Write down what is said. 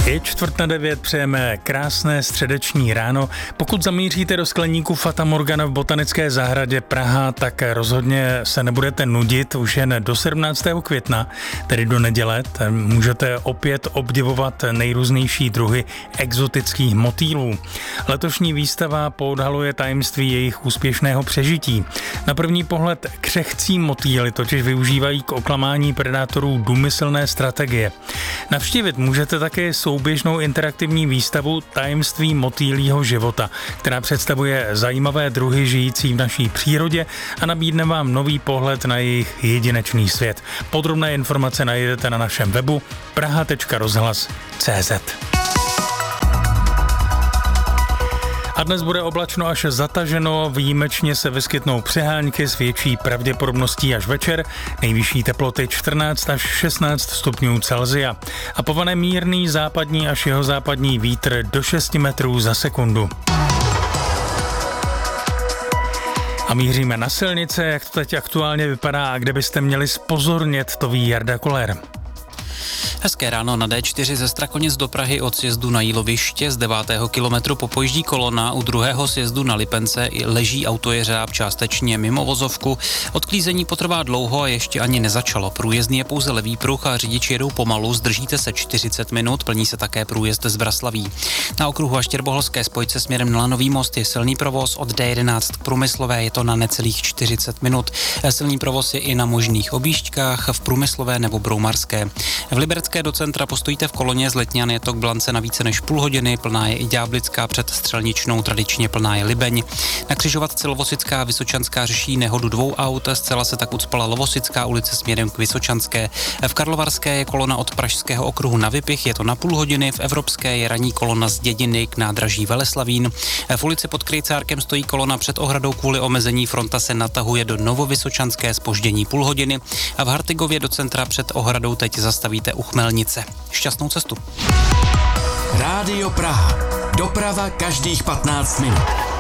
Je 8:45, přejeme krásné středeční ráno. Pokud zamíříte do skleníku Fata Morgana v Botanické zahradě Praha, tak rozhodně se nebudete nudit. Už jen do 17. května, tedy do neděle, můžete opět obdivovat nejrůznější druhy exotických motýlů. Letošní výstava poodhaluje tajemství jejich úspěšného přežití. Na první pohled křehcí motýly totiž využívají k oklamání predátorů důmyslné strategie. Navštívit můžete také souběžnou interaktivní výstavu Tajemství motýlího života, která představuje zajímavé druhy žijící v naší přírodě a nabídne vám nový pohled na jejich jedinečný svět. Podrobné informace najdete na našem webu praha.rozhlas.cz. A dnes bude oblačno až zataženo, výjimečně se vyskytnou přehánky s větší pravděpodobností až večer, nejvyšší teploty 14 až 16 stupňů Celsia a povane mírný západní až jihozápadní vítr do 6 metrů za sekundu. A míříme na silnice, jak to teď aktuálně vypadá a kde byste měli zpozornět, to ví Jarda Koller. Hezké ráno. Na D4 ze Strakonic do Prahy od sjezdu na Jíloviště z 9. kilometru popojíždí kolona. U druhého sjezdu na Lipence leží autojeřáb částečně mimo vozovku. Odklízení potrvá dlouho a ještě ani nezačalo. Průjezdný je pouze levý pruh a řidiči jedou pomalu. Zdržíte se 40 minut, plní se také průjezd z Vraslaví. Na okruhu a Štěrboholské spojce směrem na Lanový most je silný provoz. Od D11 k Průmyslové je to na necelých 40 minut. Silný provoz je i na možných objížďkách v Průmyslové nebo Broumarské. V Liberecké do centra postojíte v koloně, z Letňan je to k Blance na více než půl hodiny, plná je i Ďáblická, před Střelničnou tradičně plná je Libeň. Na křižovatce Lovosická Vysočanská řeší nehodu 2 aut, zcela se tak ucpala Lovosická ulice směrem k Vysočanské. V Karlovarské je kolona od Pražského okruhu na Vypich, je to na půl hodiny, v Evropské je ranní kolona z Dědiny k nádraží Veleslavín. V ulici pod Krejcárkem stojí kolona před ohradou kvůli omezení, fronta se natahuje do Novovysočanské, zpoždění půl hodiny a v Hartigově do centra před ohradou teď zastavíte u Chmelnice. Šťastnou cestu. Rádio Praha. Doprava každých 15 minut.